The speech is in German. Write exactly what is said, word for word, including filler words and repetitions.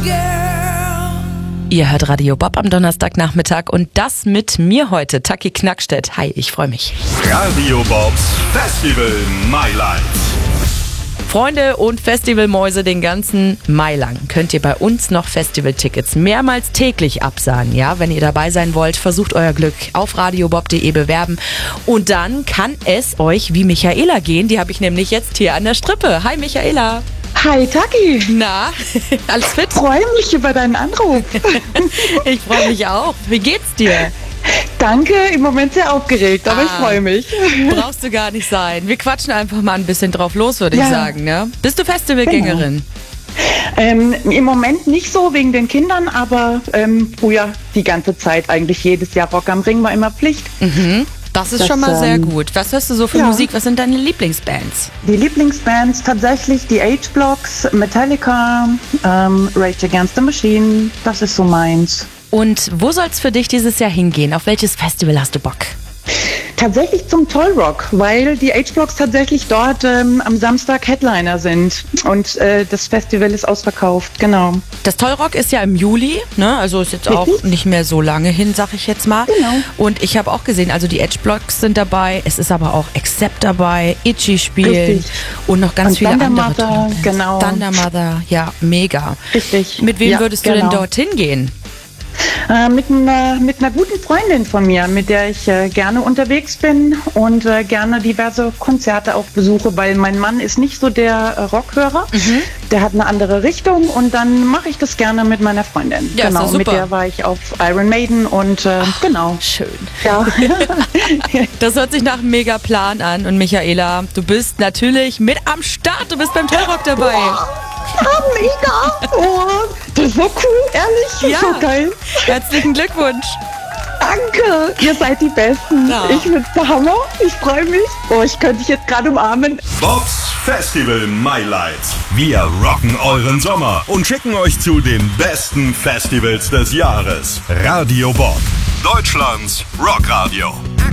Ihr hört Radio Bob am Donnerstagnachmittag und das mit mir heute, Taki Knackstedt. Hi, ich freue mich. Radio Bobs Festival Mailand. Freunde und Festivalmäuse, den ganzen Mai lang könnt ihr bei uns noch Festivaltickets mehrmals täglich absahen. Ja, wenn ihr dabei sein wollt, versucht euer Glück auf radiobob punkt de bewerben. Und dann kann es euch wie Michaela gehen. Die habe ich nämlich jetzt hier an der Strippe. Hi Michaela. Hi Taki. Na, alles fit? Ich freue mich über deinen Anruf. Ich freue mich auch. Wie geht's dir? Danke, im Moment sehr aufgeregt, aber ah, ich freue mich. Brauchst du gar nicht sein. Wir quatschen einfach mal ein bisschen drauf los, würde ja. ich sagen. Ne? Bist du Festivalgängerin? Genau. Ähm, Im Moment nicht so wegen den Kindern, aber ähm, früher die ganze Zeit eigentlich jedes Jahr. Rock am Ring war immer Pflicht. Mhm. Das ist das, schon mal sehr gut. Was hörst du so für ja. Musik? Was sind deine Lieblingsbands? Die Lieblingsbands tatsächlich die H-Blocks, Metallica, ähm, Rage Against the Machine. Das ist so meins. Und wo soll es für dich dieses Jahr hingehen? Auf welches Festival hast du Bock? Tatsächlich zum Toll Rock, weil die H-Blocks tatsächlich dort ähm, am Samstag Headliner sind und äh, das Festival ist ausverkauft, genau. Das Toll Rock ist ja im Juli, ne? Also ist jetzt auch Richtig? nicht mehr so lange hin, sag ich jetzt mal. Genau. Und ich habe auch gesehen, also die H-Blocks sind dabei, es ist aber auch Accept dabei, Itchy spielen Richtig. und noch ganz und viele Thunder andere. Mother, genau. Thunder Mother, ja, mega. Richtig. Mit wem ja, würdest du genau. denn dorthin gehen? Äh, mit, einer, mit einer guten Freundin von mir, mit der ich äh, gerne unterwegs bin und äh, gerne diverse Konzerte auch besuche, weil mein Mann ist nicht so der äh, Rockhörer, mhm. der hat eine andere Richtung und dann mache ich das gerne mit meiner Freundin. Ja, genau, ist super. Mit der war ich auf Iron Maiden und äh, Ach, genau. Schön. Ja. Das hört sich nach einem Mega-Plan an und Michaela, du bist natürlich mit am Start, du bist beim Tollrock dabei. Wow. Ja, mega! Oh, das war cool, ehrlich, ja. so geil. Herzlichen Glückwunsch. Danke, ihr seid die Besten. Ja. Ich find's der Hammer, ich freue mich. Oh, ich könnte dich jetzt gerade umarmen. Bobs Festival Mailand. Wir rocken euren Sommer und schicken euch zu den besten Festivals des Jahres. Radio Bob, Deutschlands Rockradio.